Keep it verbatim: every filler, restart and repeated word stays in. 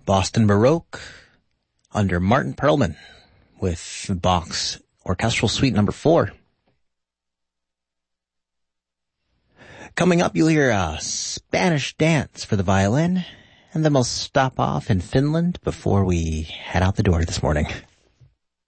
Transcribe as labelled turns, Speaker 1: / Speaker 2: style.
Speaker 1: Boston Baroque under Martin Perlman with Bach's Orchestral Suite number four. Coming up, you'll hear a Spanish dance for the violin, and then we'll stop off in Finland before we head out the door this morning.